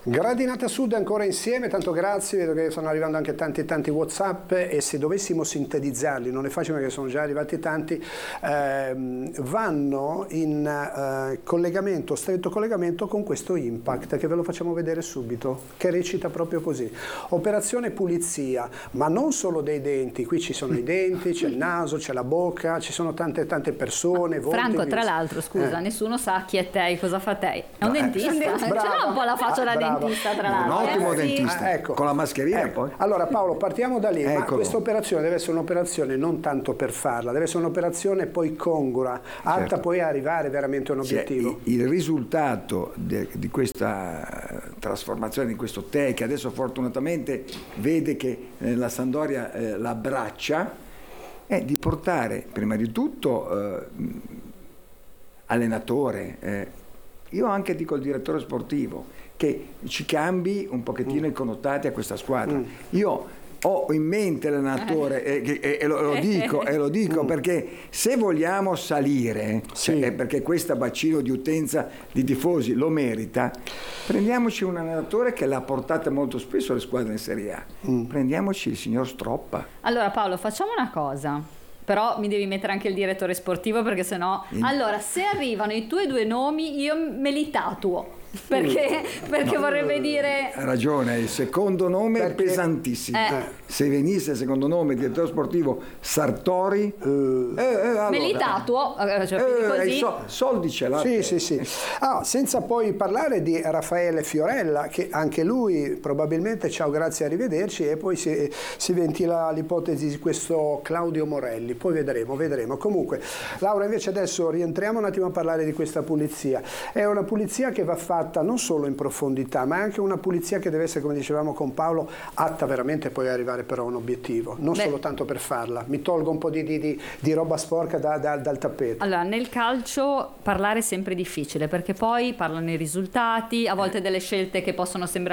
Gradinata Sud ancora insieme, tanto grazie, vedo che stanno arrivando anche tanti WhatsApp e se dovessimo sintetizzarli, non è facile perché sono già arrivati tanti, vanno in collegamento, stretto collegamento con questo Impact che ve lo facciamo vedere subito, che recita proprio così. Operazione pulizia, ma non solo dei denti, qui ci sono i denti, c'è il naso, c'è la bocca, ci sono tante persone. Franco, tra l'altro, scusa, nessuno sa chi è te, cosa fa te. È un dentista, ce l'ha un po' la faccia da dentista, tra l'altro. Un ottimo dentista, ecco. Con la mascherina poi. Allora Paolo, partiamo da lì, ma Eccolo. questa operazione deve essere un'operazione non tanto per farla, deve essere un'operazione poi congrua, atta poi a arrivare veramente a un obiettivo. Il risultato di questa trasformazione, di questo tè, che adesso fortunatamente vede che la Sampdoria l'abbraccia, è di portare prima di tutto allenatore, io anche dico il direttore sportivo, che ci cambi un pochettino i connotati a questa squadra. Io ho in mente l'allenatore e lo dico perché se vogliamo salire, perché questo bacino di utenza di tifosi lo merita, prendiamoci un allenatore che l'ha portata molto spesso alle squadre in Serie A. Prendiamoci il signor Stroppa. Allora Paolo, facciamo una cosa. Però mi devi mettere anche il direttore sportivo perché sennò... Allora, se arrivano i tuoi due nomi io me li tatuo. Perché vorrebbe dire... Ha ragione, il secondo nome è pesantissimo. Se venisse il secondo nome, direttore sportivo Sartori, allora, me li tatuo, così. Soldi ce l'ha. Sì. Senza poi parlare di Raffaele Fiorella, che anche lui probabilmente ciao, grazie, arrivederci, e poi si ventila l'ipotesi di questo Claudio Morelli, poi vedremo. Comunque, Laura, invece adesso rientriamo un attimo a parlare di questa pulizia. È una pulizia che va fatta non solo in profondità, ma è anche una pulizia che deve essere, come dicevamo con Paolo, atta veramente poi a arrivare però a un obiettivo, non solo tanto per farla. Mi tolgo un po' di roba sporca dal tappeto. Allora, nel calcio parlare è sempre difficile perché poi parlano i risultati, a volte delle scelte che possono sembrare